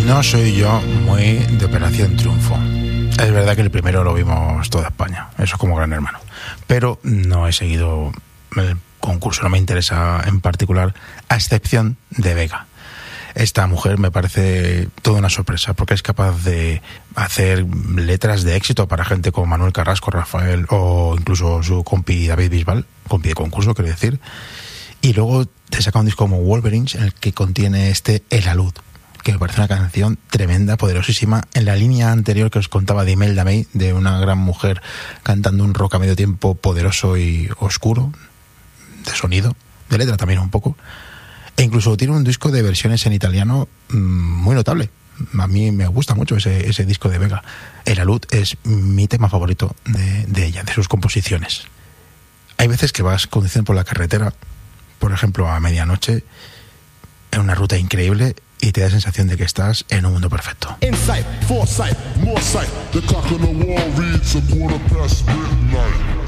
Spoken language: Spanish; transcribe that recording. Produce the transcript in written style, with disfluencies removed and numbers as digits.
No soy yo muy de Operación Triunfo. Es verdad que el primero lo vimos toda España, eso es como Gran Hermano. Pero no he seguido el concurso, no me interesa en particular, a excepción de Vega. Esta mujer me parece toda una sorpresa, porque es capaz de hacer letras de éxito para gente como Manuel Carrasco, Rafael o incluso su compi David Bisbal, compi de concurso, quiero decir. Y luego te saca un disco como Wolverines, en el que contiene El Alud, que me parece una canción tremenda, poderosísima, en la línea anterior que os contaba de Imelda May, de una gran mujer cantando un rock a medio tiempo poderoso y oscuro, de sonido, de letra también un poco, e incluso tiene un disco de versiones en italiano muy notable. A mí me gusta mucho ese disco de Vega. El Alud es mi tema favorito de ella, de sus composiciones. Hay veces que vas conduciendo por la carretera, por ejemplo a medianoche, en una ruta increíble, y te da la sensación de que estás en un mundo perfecto. Insight, foresight, more sight. The clock on the wall reads a midnight.